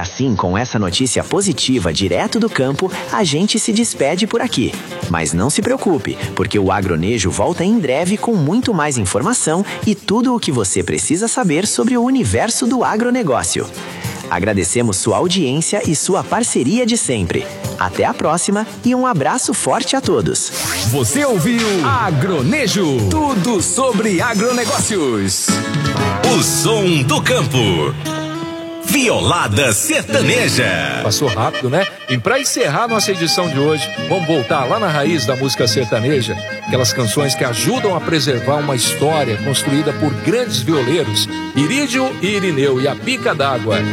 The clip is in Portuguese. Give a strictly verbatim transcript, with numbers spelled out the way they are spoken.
assim, com essa notícia positiva direto do campo, a gente se despede por aqui. Mas não se preocupe, porque o Agronejo volta em breve com muito mais informação e tudo o que você precisa saber sobre o universo do agronegócio. Agradecemos sua audiência e sua parceria de sempre. Até a próxima e um abraço forte a todos. Você ouviu Agronejo, tudo sobre agronegócios. O som do campo. Violada Sertaneja. Passou rápido, né? E para encerrar nossa edição de hoje, vamos voltar lá na raiz da música sertaneja, aquelas canções que ajudam a preservar uma história construída por grandes violeiros, Irídio e Irineu e a Bica d'Água.